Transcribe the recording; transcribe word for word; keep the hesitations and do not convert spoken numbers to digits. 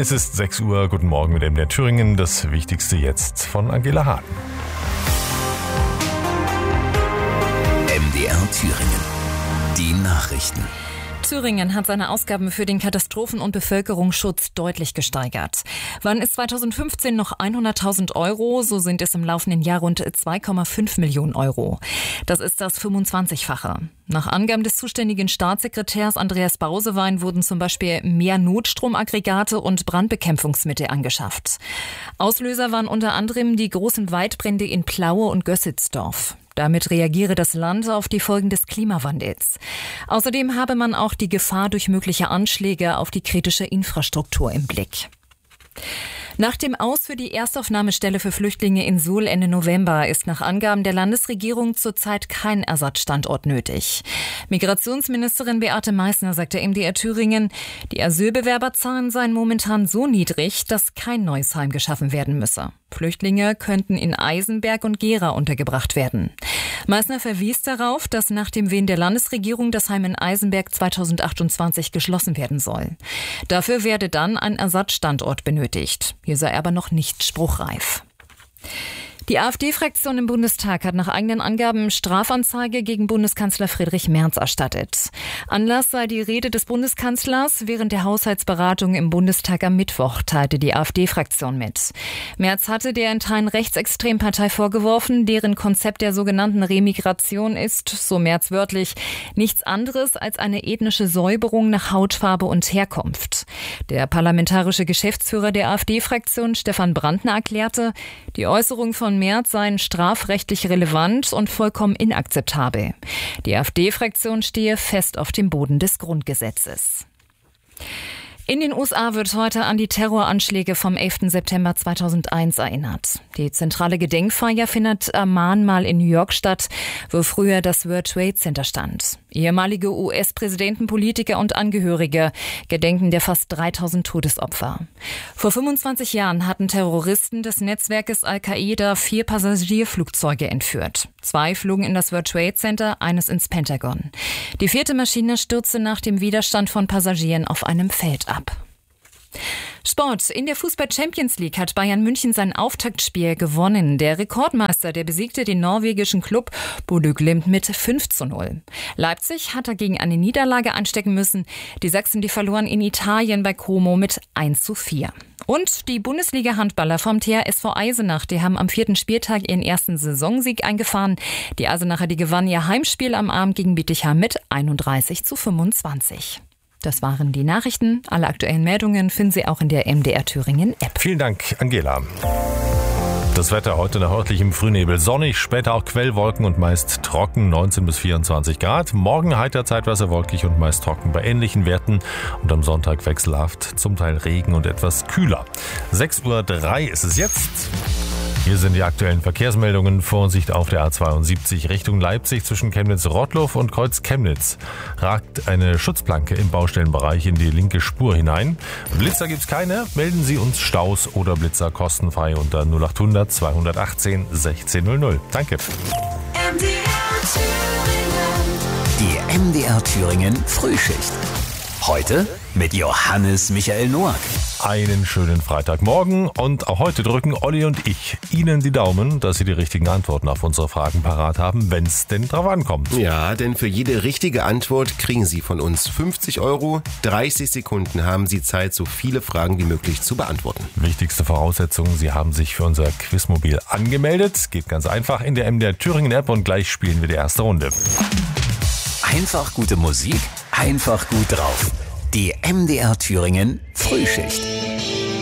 Es ist sechs Uhr, guten Morgen mit M D R Thüringen. Das Wichtigste jetzt von Angela Hahn. M D R Thüringen. Die Nachrichten. Thüringen hat seine Ausgaben für den Katastrophen- und Bevölkerungsschutz deutlich gesteigert. Waren es zweitausendfünfzehn noch hunderttausend Euro, so sind es im laufenden Jahr rund zwei Komma fünf Millionen Euro. Das ist das fünfundzwanzigfache. Nach Angaben des zuständigen Staatssekretärs Andreas Bausewein wurden zum Beispiel mehr Notstromaggregate und Brandbekämpfungsmittel angeschafft. Auslöser waren unter anderem die großen Waldbrände in Plaue und Gössitzdorf. Damit reagiere das Land auf die Folgen des Klimawandels. Außerdem habe man auch die Gefahr durch mögliche Anschläge auf die kritische Infrastruktur im Blick. Nach dem Aus für die Erstaufnahmestelle für Flüchtlinge in Suhl Ende November ist nach Angaben der Landesregierung zurzeit kein Ersatzstandort nötig. Migrationsministerin Beate Meißner sagte M D R Thüringen, die Asylbewerberzahlen seien momentan so niedrig, dass kein neues Heim geschaffen werden müsse. Flüchtlinge könnten in Eisenberg und Gera untergebracht werden. Meißner verwies darauf, dass nach dem Willen der Landesregierung das Heim in Eisenberg zweitausendachtundzwanzig geschlossen werden soll. Dafür werde dann ein Ersatzstandort benötigt. Hier sei aber noch nicht spruchreif. Die AfD-Fraktion im Bundestag hat nach eigenen Angaben Strafanzeige gegen Bundeskanzler Friedrich Merz erstattet. Anlass sei die Rede des Bundeskanzlers während der Haushaltsberatung im Bundestag am Mittwoch, teilte die AfD-Fraktion mit. Merz hatte der in Teilen rechtsextremen Partei vorgeworfen, deren Konzept der sogenannten Remigration ist, so Merz wörtlich, nichts anderes als eine ethnische Säuberung nach Hautfarbe und Herkunft. Der parlamentarische Geschäftsführer der AfD-Fraktion, Stefan Brandner, erklärte, die Äußerung von Merz seien strafrechtlich relevant und vollkommen inakzeptabel. Die AfD-Fraktion stehe fest auf dem Boden des Grundgesetzes. In den U S A wird heute an die Terroranschläge vom elften September zweitausendeins erinnert. Die zentrale Gedenkfeier findet am Mahnmal in New York statt, wo früher das World Trade Center stand. Ehemalige U S-Präsidenten, Politiker und Angehörige gedenken der fast dreitausend Todesopfer. Vor fünfundzwanzig Jahren hatten Terroristen des Netzwerkes Al-Qaida vier Passagierflugzeuge entführt. Zwei flogen in das World Trade Center, eines ins Pentagon. Die vierte Maschine stürzte nach dem Widerstand von Passagieren auf einem Feld ab. Sport. In der Fußball-Champions League hat Bayern München sein Auftaktspiel gewonnen. Der Rekordmeister, der besiegte den norwegischen Club Bodø Glimt mit fünf zu null. Leipzig hat dagegen eine Niederlage einstecken müssen. Die Sachsen, die verloren in Italien bei Como mit eins zu vier. Und die Bundesliga-Handballer vom T H S V Eisenach, die haben am vierten Spieltag ihren ersten Saisonsieg eingefahren. Die Eisenacher, die gewannen ihr Heimspiel am Abend gegen Bietigheim mit einunddreißig zu fünfundzwanzig. Das waren die Nachrichten. Alle aktuellen Meldungen finden Sie auch in der M D R Thüringen App. Vielen Dank, Angela. Das Wetter heute nach örtlichem Frühnebel. Sonnig, später auch Quellwolken und meist trocken, neunzehn bis vierundzwanzig Grad. Morgen heiter, zeitweise wolkig und meist trocken bei ähnlichen Werten. Und am Sonntag wechselhaft, zum Teil Regen und etwas kühler. sechs Uhr drei ist es jetzt. Hier sind die aktuellen Verkehrsmeldungen. Vorsicht auf der A zweiundsiebzig Richtung Leipzig zwischen Chemnitz-Rottloff und Kreuz-Chemnitz. Ragt eine Schutzplanke im Baustellenbereich in die linke Spur hinein. Blitzer gibt's keine. Melden Sie uns Staus oder Blitzer kostenfrei unter null achthundert zweihundertachtzehn sechzehn null null. Danke. Die M D R Thüringen Frühschicht. Heute mit Johannes Michael Noack. Einen schönen Freitagmorgen und auch heute drücken Olli und ich Ihnen die Daumen, dass Sie die richtigen Antworten auf unsere Fragen parat haben, wenn es denn drauf ankommt. Ja, denn für jede richtige Antwort kriegen Sie von uns fünfzig Euro. dreißig Sekunden haben Sie Zeit, so viele Fragen wie möglich zu beantworten. Wichtigste Voraussetzung, Sie haben sich für unser Quizmobil angemeldet. Geht ganz einfach in der M D R Thüringen App und gleich spielen wir die erste Runde. Einfach gute Musik, einfach gut drauf. Die M D R Thüringen Frühschicht.